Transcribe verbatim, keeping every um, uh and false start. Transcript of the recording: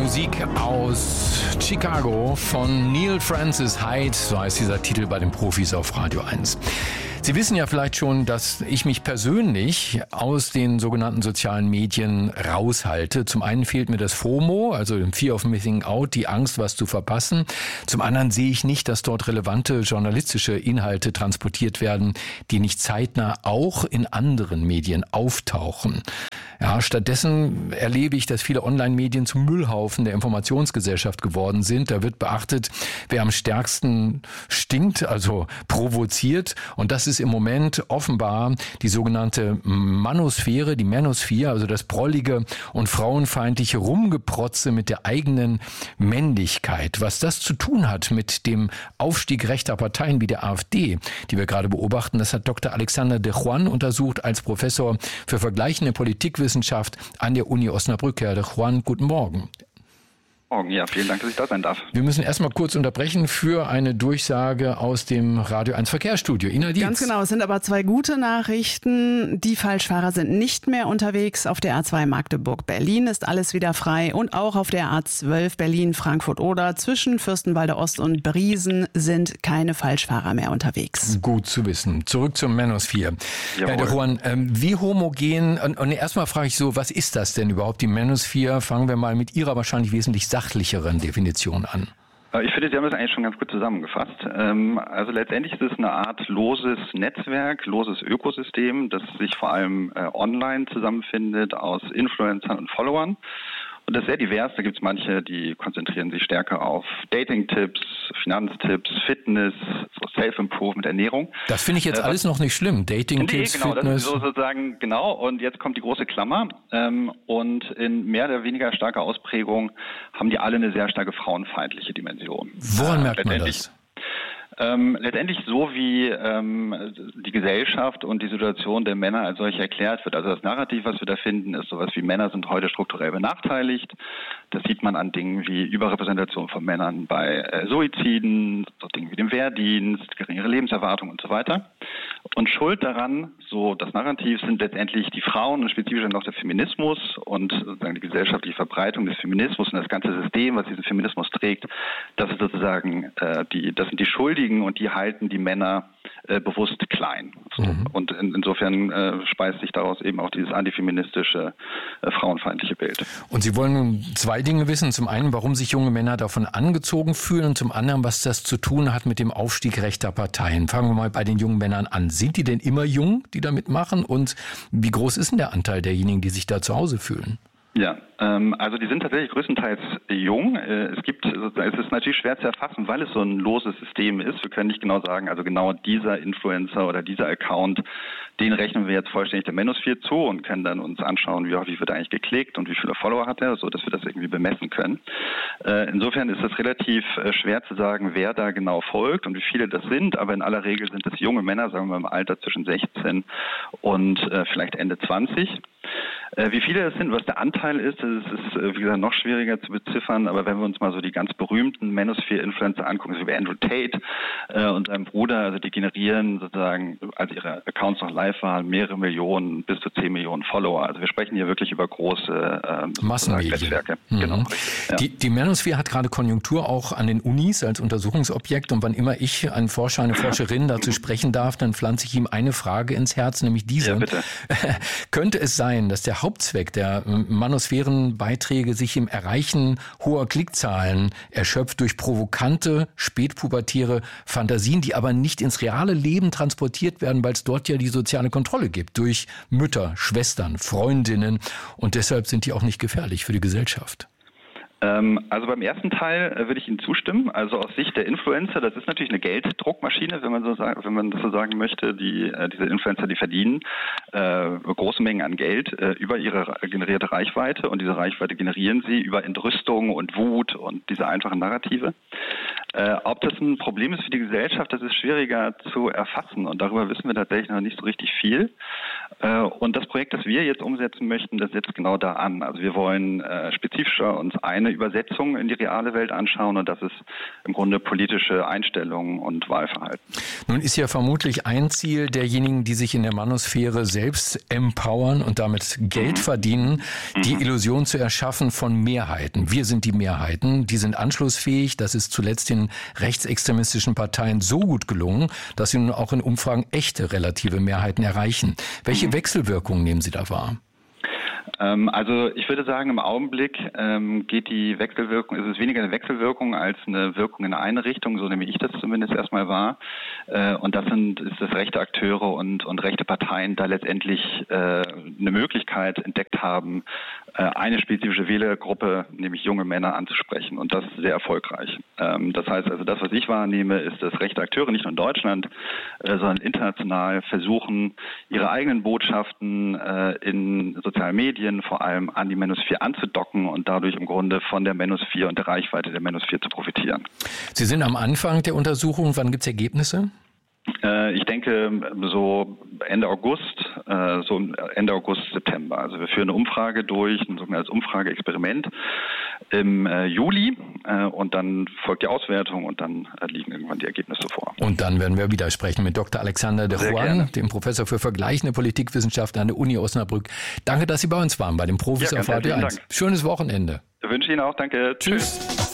Musik aus Chicago von Neil Francis Hyde, so heißt dieser Titel bei den Profis auf Radio eins. Sie wissen ja vielleicht schon, dass ich mich persönlich aus den sogenannten sozialen Medien raushalte. Zum einen fehlt mir das FOMO, also dem Fear of Missing Out, die Angst, was zu verpassen. Zum anderen sehe ich nicht, dass dort relevante journalistische Inhalte transportiert werden, die nicht zeitnah auch in anderen Medien auftauchen. Ja, stattdessen erlebe ich, dass viele Online-Medien zum Müllhaufen der Informationsgesellschaft geworden sind. Da wird beachtet, wer am stärksten stinkt, also provoziert. Und das ist im Moment offenbar die sogenannte Manosphäre, die Manosphere, also das prollige und frauenfeindliche Rumgeprotze mit der eigenen Männlichkeit. Was das zu tun hat mit dem Aufstieg rechter Parteien wie der AfD, die wir gerade beobachten, das hat Doktor Alexander de Juan untersucht als Professor für vergleichende Politikwissenschaft an der Uni Osnabrück. Herr de Juan, guten Morgen. Morgen, ja, vielen Dank, dass ich da sein darf. Wir müssen erstmal kurz unterbrechen für eine Durchsage aus dem Radio eins Verkehrsstudio. Ina Dietz. Ganz genau, es sind aber zwei gute Nachrichten. Die Falschfahrer sind nicht mehr unterwegs. Auf der A zwei Magdeburg-Berlin ist alles wieder frei und auch auf der A zwölf Berlin-Frankfurt-Oder zwischen Fürstenwalde Ost und Briesen sind keine Falschfahrer mehr unterwegs. Gut zu wissen. Zurück zum Manosphere. Herr de Juan, ähm, wie homogen, und, und erstmal frage ich so, was ist das denn überhaupt, die Manosphere? Fangen wir mal mit Ihrer wahrscheinlich wesentlich sachlicheren Definition an. Ich finde, Sie haben das eigentlich schon ganz gut zusammengefasst. Also letztendlich ist es eine Art loses Netzwerk, loses Ökosystem, das sich vor allem online zusammenfindet aus Influencern und Followern. Und das ist sehr divers. Da gibt es manche, die konzentrieren sich stärker auf Dating-Tipps, Finanztipps, Fitness, so Self-Improvement, Ernährung. Das finde ich jetzt äh, alles noch nicht schlimm. Dating-Tipps, nee, genau, Fitness. Das ist so sozusagen, genau. Und jetzt kommt die große Klammer. Ähm, und in mehr oder weniger starker Ausprägung haben die alle eine sehr starke frauenfeindliche Dimension. Woran äh, merkt man das? Ähm, letztendlich so, wie ähm, die Gesellschaft und die Situation der Männer als solche erklärt wird. Also das Narrativ, was wir da finden, ist sowas wie Männer sind heute strukturell benachteiligt. Das sieht man an Dingen wie Überrepräsentation von Männern bei äh, Suiziden, so Dingen wie dem Wehrdienst, geringere Lebenserwartung und so weiter. Und schuld daran, so das Narrativ, sind letztendlich die Frauen und spezifisch dann auch der Feminismus und sozusagen die gesellschaftliche Verbreitung des Feminismus und das ganze System, was diesen Feminismus trägt. Das ist sozusagen äh, die, das sind die Schuldigen und die halten die Männer äh, bewusst klein. So. Mhm. Und in, insofern äh, speist sich daraus eben auch dieses antifeministische, äh, frauenfeindliche Bild. Und Sie wollen nun zwei Dinge wissen. Zum einen, warum sich junge Männer davon angezogen fühlen und zum anderen, was das zu tun hat mit dem Aufstieg rechter Parteien. Fangen wir mal bei den jungen Männern an. Sind die denn immer jung, die da mitmachen? Und wie groß ist denn der Anteil derjenigen, die sich da zu Hause fühlen? Ja, ähm, also die sind tatsächlich größtenteils jung. Äh, es gibt, es ist natürlich schwer zu erfassen, weil es so ein loses System ist. Wir können nicht genau sagen, also genau dieser Influencer oder dieser Account, den rechnen wir jetzt vollständig der Manosphere zu und können dann uns anschauen, wie häufig wird eigentlich geklickt und wie viele Follower hat er, so dass wir das irgendwie bemessen können. Äh, insofern ist es relativ äh, schwer zu sagen, wer da genau folgt und wie viele das sind, aber in aller Regel sind es junge Männer, sagen wir im Alter zwischen sechzehn und äh, vielleicht Ende zwanzig. Äh, wie viele das sind, was der Anteil ist, das ist, äh, wie gesagt, noch schwieriger zu beziffern, aber wenn wir uns mal so die ganz berühmten Manosphere-Influencer angucken, so wie Andrew Tate äh, und sein Bruder, also die generieren sozusagen, als ihre Accounts noch live waren, mehrere Millionen, bis zu zehn Millionen Follower. Also wir sprechen hier wirklich über große äh, Massenmedien. Netzwerke. Mhm. Genau. Ja. Die, die Manosphere hat gerade Konjunktur auch an den Unis als Untersuchungsobjekt und wann immer ich einen Forscher, eine Forscherin dazu sprechen darf, dann pflanze ich ihm eine Frage ins Herz, nämlich diese. Ja, bitte. Könnte es sein, dass der Hauptzweck der Manosphärenbeiträge sich im Erreichen hoher Klickzahlen erschöpft durch provokante, spätpubertäre Fantasien, die aber nicht ins reale Leben transportiert werden, weil es dort ja die soziale Kontrolle gibt durch Mütter, Schwestern, Freundinnen und deshalb sind die auch nicht gefährlich für die Gesellschaft? Also beim ersten Teil würde ich Ihnen zustimmen. Also aus Sicht der Influencer, das ist natürlich eine Gelddruckmaschine, wenn man so sagen, wenn man das so sagen möchte. Die diese Influencer, die verdienen äh, große Mengen an Geld äh, über ihre generierte Reichweite und diese Reichweite generieren sie über Entrüstung und Wut und diese einfachen Narrative. Äh, ob das ein Problem ist für die Gesellschaft, das ist schwieriger zu erfassen und darüber wissen wir tatsächlich noch nicht so richtig viel. Und das Projekt, das wir jetzt umsetzen möchten, das setzt genau da an. Also wir wollen äh, spezifischer uns eine Übersetzung in die reale Welt anschauen und das ist im Grunde politische Einstellungen und Wahlverhalten. Nun ist ja vermutlich ein Ziel derjenigen, die sich in der Manosphäre selbst empowern und damit Geld mhm. verdienen, die mhm. Illusion zu erschaffen von Mehrheiten. Wir sind die Mehrheiten, die sind anschlussfähig. Das ist zuletzt den rechtsextremistischen Parteien so gut gelungen, dass sie nun auch in Umfragen echte relative Mehrheiten erreichen. Welche Wechselwirkungen nehmen Sie da wahr? Also ich würde sagen, im Augenblick ähm, geht die Wechselwirkung, ist es weniger eine Wechselwirkung als eine Wirkung in eine Richtung, so nehme ich das zumindest erstmal wahr. Äh, und das sind ist das rechte Akteure und, und rechte Parteien da letztendlich äh, eine Möglichkeit entdeckt haben, äh, eine spezifische Wählergruppe, nämlich junge Männer, anzusprechen. Und das sehr erfolgreich. Ähm, das heißt also, das, was ich wahrnehme, ist, dass rechte Akteure nicht nur in Deutschland, äh, sondern international versuchen, ihre eigenen Botschaften äh, in sozialen Medien vor allem an die Manosphere anzudocken und dadurch im Grunde von der Manosphere und der Reichweite der Manosphere zu profitieren. Sie sind am Anfang der Untersuchung. Wann gibt es Ergebnisse? Ich denke so Ende August, so Ende August, September. Also wir führen eine Umfrage durch, ein sogenanntes Umfrageexperiment im Juli und dann folgt die Auswertung und dann liegen irgendwann die Ergebnisse vor. Und dann werden wir wieder sprechen mit Doktor Alexander de Juan, dem Professor für vergleichende Politikwissenschaft an der Uni Osnabrück. Danke, dass Sie bei uns waren, bei den Profis ja, auf Radio eins. Schönes Wochenende. Ich wünsche Ihnen auch. Danke. Tschüss. Tschüss.